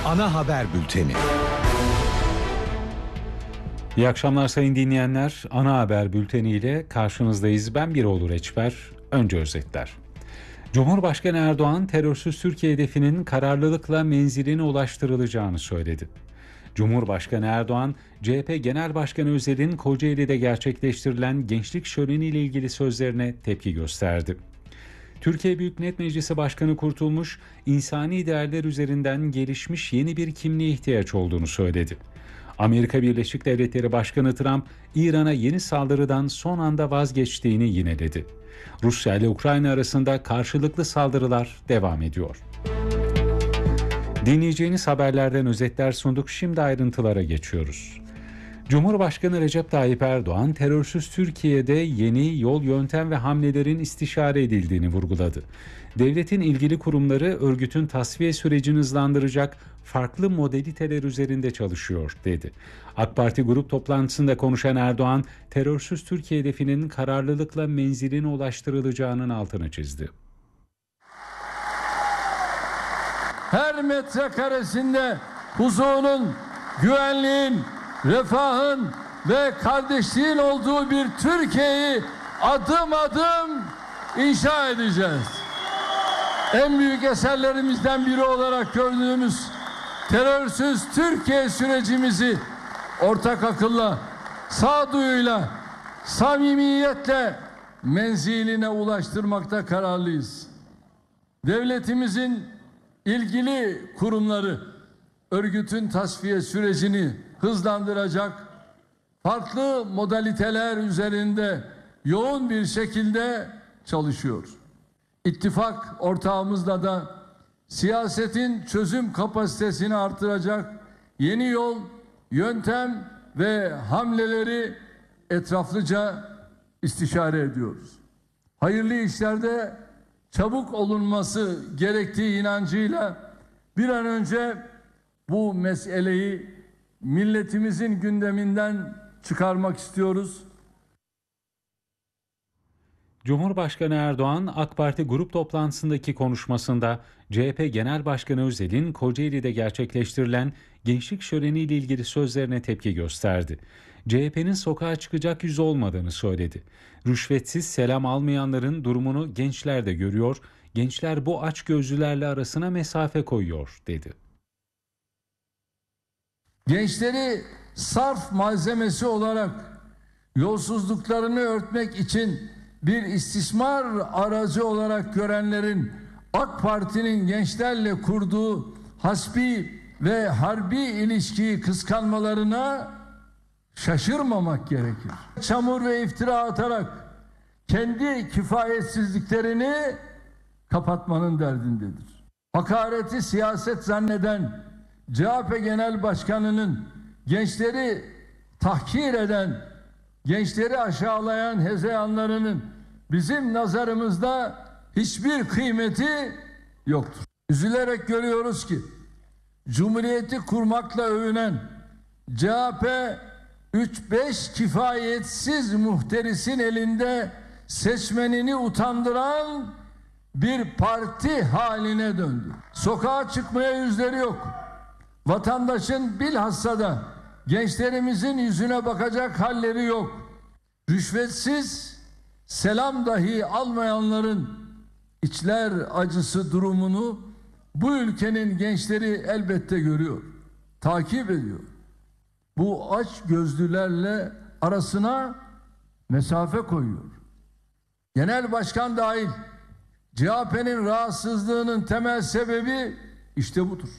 Ana haber bülteni. İyi akşamlar sayın dinleyenler. Ana haber bülteniyle karşınızdayız. Ben Biroğlu Reçber. Önce özetler. Cumhurbaşkanı Erdoğan terörsüz Türkiye hedefinin kararlılıkla menziline ulaştırılacağını söyledi. Cumhurbaşkanı Erdoğan, CHP Genel Başkanı Özel'in Kocaeli'de gerçekleştirilen gençlik şöleni ile ilgili sözlerine tepki gösterdi. Türkiye Büyük Millet Meclisi Başkanı Kurtulmuş, insani değerler üzerinden gelişmiş yeni bir kimliğe ihtiyaç olduğunu söyledi. Amerika Birleşik Devletleri Başkanı Trump, İran'a yeni saldırıdan son anda vazgeçtiğini yineledi. Rusya ile Ukrayna arasında karşılıklı saldırılar devam ediyor. Dinleyeceğiniz haberlerden özetler sunduk. Şimdi ayrıntılara geçiyoruz. Cumhurbaşkanı Recep Tayyip Erdoğan, terörsüz Türkiye'de yeni yol, yöntem ve hamlelerin istişare edildiğini vurguladı. Devletin ilgili kurumları örgütün tasfiye sürecini hızlandıracak farklı modaliteler üzerinde çalışıyor, dedi. AK Parti grup toplantısında konuşan Erdoğan, terörsüz Türkiye hedefinin kararlılıkla menziline ulaştırılacağının altını çizdi. Her metrekaresinde huzurun, güvenliğin, refahın ve kardeşliğin olduğu bir Türkiye'yi adım adım inşa edeceğiz. En büyük eserlerimizden biri olarak gördüğümüz terörsüz Türkiye sürecimizi ortak akılla, sağduyuyla, samimiyetle menziline ulaştırmakta kararlıyız. Devletimizin ilgili kurumları örgütün tasfiye sürecini hızlandıracak farklı modaliteler üzerinde yoğun bir şekilde çalışıyor. İttifak ortağımızla da siyasetin çözüm kapasitesini artıracak yeni yol, yöntem ve hamleleri etraflıca istişare ediyoruz. Hayırlı işlerde çabuk olunması gerektiği inancıyla bir an önce bu meseleyi milletimizin gündeminden çıkarmak istiyoruz. Cumhurbaşkanı Erdoğan, AK Parti grup toplantısındaki konuşmasında CHP Genel Başkanı Özel'in Kocaeli'de gerçekleştirilen gençlik şöleni ile ilgili sözlerine tepki gösterdi. CHP'nin sokağa çıkacak yüzü olmadığını söyledi. Rüşvetsiz selam almayanların durumunu gençler de görüyor, gençler bu açgözlülerle arasına mesafe koyuyor, dedi. Gençleri sarf malzemesi olarak yolsuzluklarını örtmek için bir istismar aracı olarak görenlerin AK Parti'nin gençlerle kurduğu hasbi ve harbi ilişkiyi kıskanmalarına şaşırmamak gerekir. Çamur ve iftira atarak kendi kifayetsizliklerini kapatmanın derdindedir. Hakareti siyaset zanneden CHP Genel Başkanı'nın gençleri tahkir eden, gençleri aşağılayan hezeyanlarının bizim nazarımızda hiçbir kıymeti yoktur. Üzülerek görüyoruz ki Cumhuriyeti kurmakla övünen CHP 3-5 kifayetsiz muhterisin elinde seçmenini utandıran bir parti haline döndü. Sokağa çıkmaya yüzleri yok. Vatandaşın bilhassa da gençlerimizin yüzüne bakacak halleri yok. Rüşvetsiz selam dahi almayanların içler acısı durumunu bu ülkenin gençleri elbette görüyor, takip ediyor. Bu aç gözlülerle arasına mesafe koyuyor. Genel başkan dahil CHP'nin rahatsızlığının temel sebebi işte budur.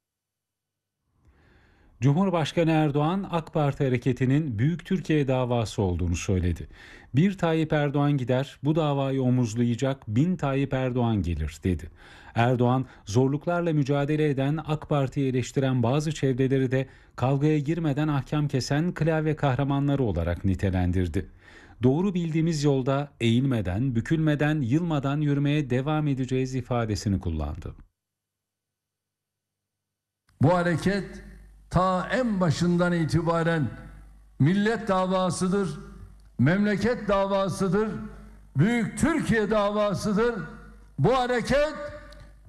Cumhurbaşkanı Erdoğan, AK Parti hareketinin Büyük Türkiye davası olduğunu söyledi. Bir Tayyip Erdoğan gider, bu davayı omuzlayacak 1000 Tayyip Erdoğan gelir, dedi. Erdoğan, zorluklarla mücadele eden, AK Parti'yi eleştiren bazı çevreleri de kavgaya girmeden ahkam kesen klavye kahramanları olarak nitelendirdi. Doğru bildiğimiz yolda eğilmeden, bükülmeden, yılmadan yürümeye devam edeceğiz ifadesini kullandı. Bu hareket ta en başından itibaren millet davasıdır, memleket davasıdır, Büyük Türkiye davasıdır. Bu hareket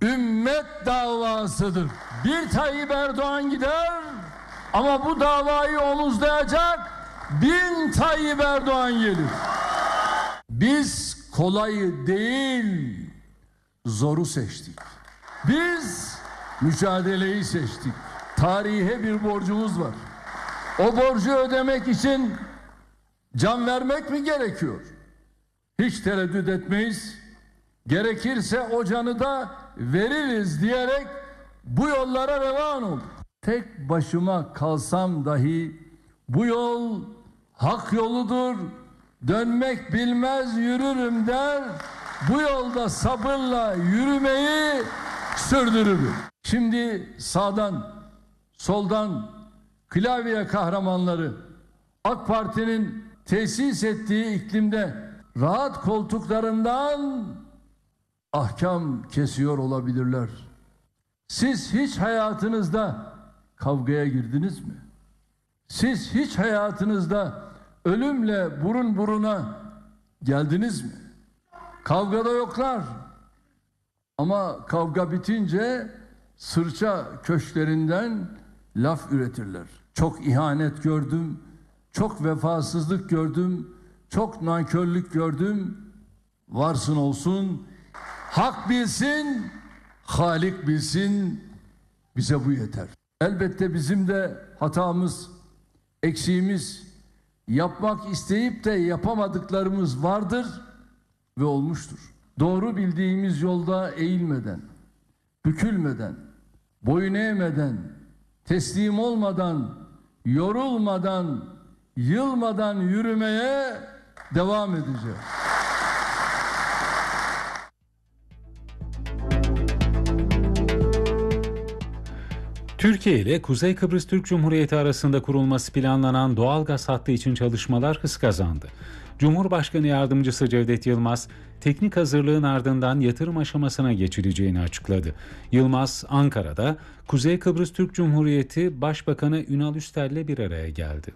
ümmet davasıdır. Bir Tayyip Erdoğan gider ama bu davayı omuzlayacak 1000 Tayyip Erdoğan gelir. Biz kolayı değil, zoru seçtik. Biz mücadeleyi seçtik. Tarihe bir borcumuz var. O borcu ödemek için can vermek mi gerekiyor? Hiç tereddüt etmeyiz. Gerekirse o canı da veririz diyerek bu yollara revan olduk. Tek başıma kalsam dahi bu yol hak yoludur. Dönmek bilmez yürürüm der. Bu yolda sabırla yürümeyi sürdürürüm. Şimdi sağdan, soldan klavye kahramanları AK Parti'nin tesis ettiği iklimde rahat koltuklarından ahkam kesiyor olabilirler. Siz hiç hayatınızda kavgaya girdiniz mi? Siz hiç hayatınızda ölümle burun buruna geldiniz mi? Kavgada yoklar. Ama kavga bitince sırça köşklerinden laf üretirler. Çok ihanet gördüm, çok vefasızlık gördüm, çok nankörlük gördüm. Varsın olsun, hak bilsin, Halik bilsin, bize bu yeter. Elbette bizim de hatamız, eksiğimiz, yapmak isteyip de yapamadıklarımız vardır ve olmuştur. Doğru bildiğimiz yolda eğilmeden, bükülmeden, boyun eğmeden, teslim olmadan, yorulmadan, yılmadan yürümeye devam edeceğiz. Türkiye ile Kuzey Kıbrıs Türk Cumhuriyeti arasında kurulması planlanan doğalgaz hattı için çalışmalar hız kazandı. Cumhurbaşkanı Yardımcısı Cevdet Yılmaz, teknik hazırlığın ardından yatırım aşamasına geçileceğini açıkladı. Yılmaz, Ankara'da Kuzey Kıbrıs Türk Cumhuriyeti Başbakanı Ünal Üster'le bir araya geldi.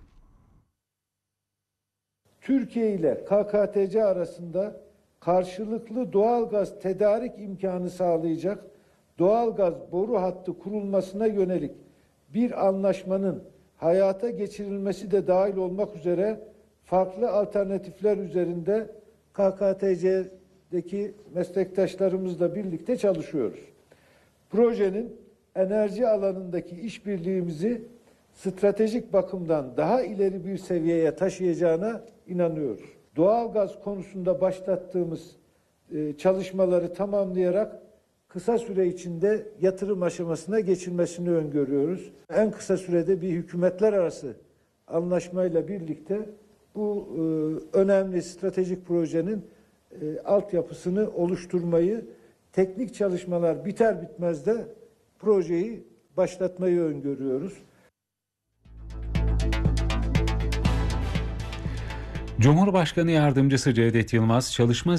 Türkiye ile KKTC arasında karşılıklı doğalgaz tedarik imkanı sağlayacak doğalgaz boru hattı kurulmasına yönelik bir anlaşmanın hayata geçirilmesi de dahil olmak üzere farklı alternatifler üzerinde KKTC'deki meslektaşlarımızla birlikte çalışıyoruz. Projenin enerji alanındaki işbirliğimizi stratejik bakımdan daha ileri bir seviyeye taşıyacağına inanıyoruz. Doğalgaz konusunda başlattığımız çalışmaları tamamlayarak kısa süre içinde yatırım aşamasına geçilmesini öngörüyoruz. En kısa sürede bir hükümetler arası anlaşmayla birlikte bu önemli stratejik projenin altyapısını oluşturmayı, teknik çalışmalar biter bitmez de projeyi başlatmayı öngörüyoruz. Cumhurbaşkanı Yardımcısı Cevdet Yılmaz çalışma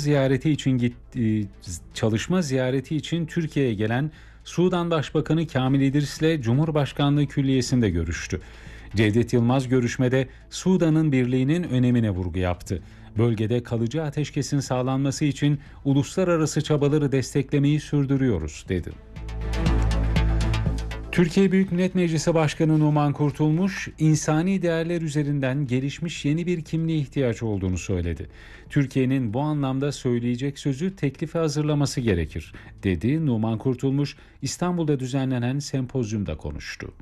ziyareti için Türkiye'ye gelen Sudan Başbakanı Kamil İdris'le Cumhurbaşkanlığı Külliyesi'nde görüştü. Cevdet Yılmaz görüşmede Sudan'ın birliğinin önemine vurgu yaptı. Bölgede kalıcı ateşkesin sağlanması için uluslararası çabaları desteklemeyi sürdürüyoruz, dedi. Türkiye Büyük Millet Meclisi Başkanı Numan Kurtulmuş, insani değerler üzerinden gelişmiş yeni bir kimliğe ihtiyaç olduğunu söyledi. Türkiye'nin bu anlamda söyleyecek sözü, teklifi hazırlaması gerekir, dedi. Numan Kurtulmuş, İstanbul'da düzenlenen sempozyumda konuştu.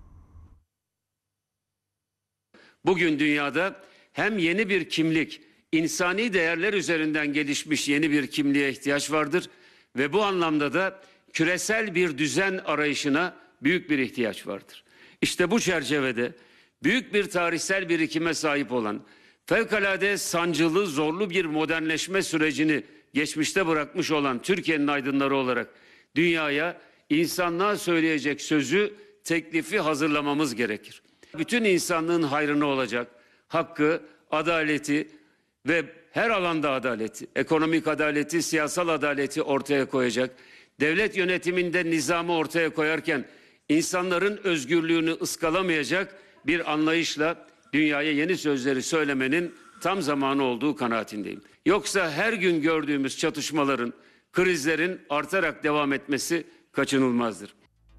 Bugün dünyada hem yeni bir kimlik, insani değerler üzerinden gelişmiş yeni bir kimliğe ihtiyaç vardır ve bu anlamda da küresel bir düzen arayışına büyük bir ihtiyaç vardır. İşte bu çerçevede büyük bir tarihsel birikime sahip olan, fevkalade sancılı, zorlu bir modernleşme sürecini geçmişte bırakmış olan Türkiye'nin aydınları olarak dünyaya, insanlığa söyleyecek sözü, teklifi hazırlamamız gerekir. Bütün insanlığın hayrına olacak, hakkı, adaleti ve her alanda adaleti, ekonomik adaleti, siyasal adaleti ortaya koyacak, devlet yönetiminde nizamı ortaya koyarken insanların özgürlüğünü ıskalamayacak bir anlayışla dünyaya yeni sözleri söylemenin tam zamanı olduğu kanaatindeyim. Yoksa her gün gördüğümüz çatışmaların, krizlerin artarak devam etmesi kaçınılmazdır.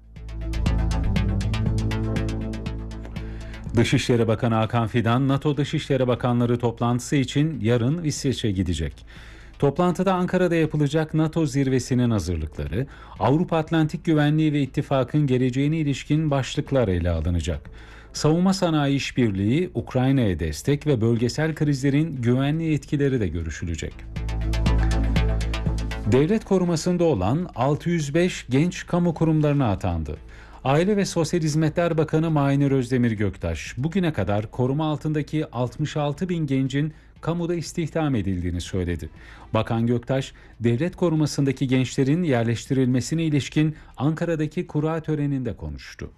Dışişleri Bakanı Hakan Fidan, NATO Dışişleri Bakanları toplantısı için yarın İsveç'e gidecek. Toplantıda Ankara'da yapılacak NATO zirvesinin hazırlıkları, Avrupa Atlantik Güvenliği ve İttifakın geleceğine ilişkin başlıklar ele alınacak. Savunma sanayi işbirliği, Ukrayna'ya destek ve bölgesel krizlerin güvenliği etkileri de görüşülecek. Devlet korumasında olan 605 genç kamu kurumlarına atandı. Aile ve Sosyal Hizmetler Bakanı Mahir Özdemir Göktaş, bugüne kadar koruma altındaki 66 bin gencin kamuda istihdam edildiğini söyledi. Bakan Göktaş, devlet korumasındaki gençlerin yerleştirilmesine ilişkin Ankara'daki kura töreninde konuştu.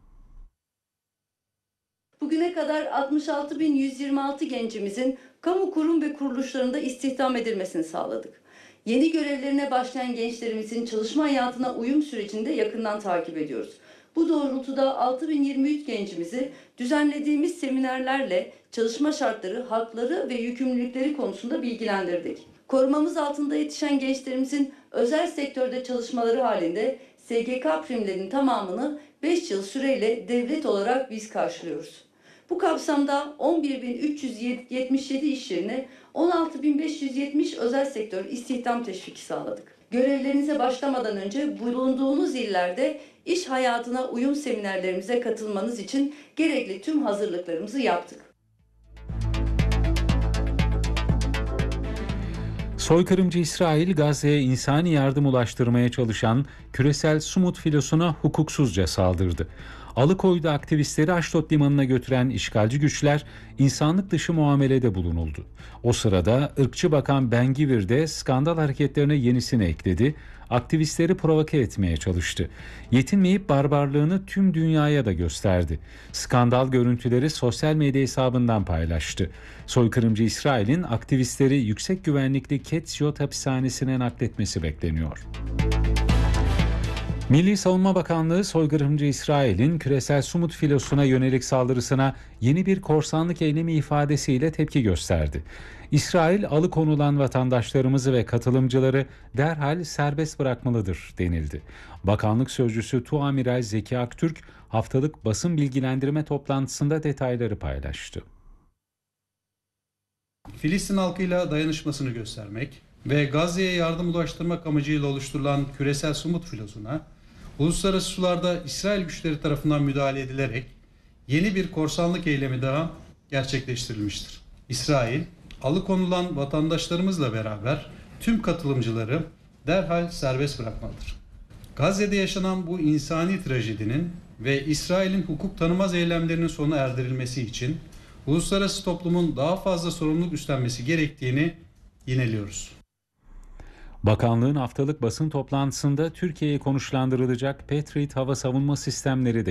Bugüne kadar 66.126 gencimizin kamu kurum ve kuruluşlarında istihdam edilmesini sağladık. Yeni görevlerine başlayan gençlerimizin çalışma hayatına uyum sürecini de yakından takip ediyoruz. Bu doğrultuda 6023 gencimizi düzenlediğimiz seminerlerle çalışma şartları, hakları ve yükümlülükleri konusunda bilgilendirdik. Korumamız altında yetişen gençlerimizin özel sektörde çalışmaları halinde SGK primlerinin tamamını 5 yıl süreyle devlet olarak biz karşılıyoruz. Bu kapsamda 11.377 iş yerine 16.570 özel sektör istihdam teşviki sağladık. Görevlerinize başlamadan önce bulunduğunuz illerde iş hayatına uyum seminerlerimize katılmanız için gerekli tüm hazırlıklarımızı yaptık. Soykırımcı İsrail, Gazze'ye insani yardım ulaştırmaya çalışan küresel Sumut filosuna hukuksuzca saldırdı. Alıkoy'da aktivistleri Aşdod limanına götüren işgalci güçler insanlık dışı muamelede bulunuldu. O sırada ırkçı bakan Ben-Gvir de skandal hareketlerine yenisini ekledi. Aktivistleri provoke etmeye çalıştı. Yetinmeyip barbarlığını tüm dünyaya da gösterdi. Skandal görüntüleri sosyal medya hesabından paylaştı. Soykırımcı İsrail'in aktivistleri yüksek güvenlikli Ketsiot hapishanesine nakletmesi bekleniyor. Milli Savunma Bakanlığı, soykırımcı İsrail'in küresel Sumut filosuna yönelik saldırısına yeni bir korsanlık eylemi ifadesiyle tepki gösterdi. İsrail, alıkonulan vatandaşlarımızı ve katılımcıları derhal serbest bırakmalıdır denildi. Bakanlık sözcüsü Tuamiral Zeki Aktürk, haftalık basın bilgilendirme toplantısında detayları paylaştı. Filistin halkıyla dayanışmasını göstermek ve Gazze'ye yardım ulaştırmak amacıyla oluşturulan küresel Sumut filosuna, uluslararası sularda İsrail güçleri tarafından müdahale edilerek yeni bir korsanlık eylemi daha gerçekleştirilmiştir. İsrail, alıkonulan vatandaşlarımızla beraber tüm katılımcıları derhal serbest bırakmalıdır. Gazze'de yaşanan bu insani trajedinin ve İsrail'in hukuk tanımaz eylemlerinin sona erdirilmesi için uluslararası toplumun daha fazla sorumluluk üstlenmesi gerektiğini yineliyoruz. Bakanlığın haftalık basın toplantısında Türkiye'ye konuşlandırılacak Patriot hava savunma sistemleri de